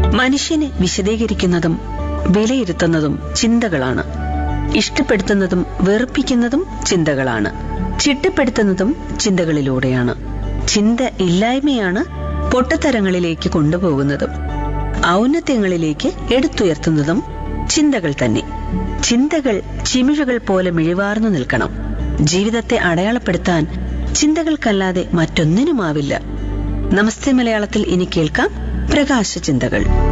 മനുഷ്യനെ വിശദീകരിക്കുന്നതും വിലയിരുത്തുന്നതും ചിന്തകളാണ്. ഇഷ്ടപ്പെടുത്തുന്നതും വെറുപ്പിക്കുന്നതും ചിന്തകളാണ്. ചിട്ടപ്പെടുത്തുന്നതും ചിന്തകളിലൂടെയാണ്. ചിന്ത ഇല്ലായ്മയാണ് പൊട്ടത്തരങ്ങളിലേക്ക് കൊണ്ടുപോകുന്നതും ഔന്നത്യങ്ങളിലേക്ക് എടുത്തുയർത്തുന്നതും ചിന്തകൾ തന്നെ. ചിന്തകൾ ചിമിഴുകൾ പോലെ മിഴിവാർന്നു നിൽക്കണം. ജീവിതത്തെ അടയാളപ്പെടുത്താൻ ചിന്തകൾക്കല്ലാതെ മറ്റൊന്നിനുമാവില്ല. നമസ്തേ മലയാളത്തിൽ ഇനി കേൾക്കാം പ്രകാശ ചിന്തകൾ.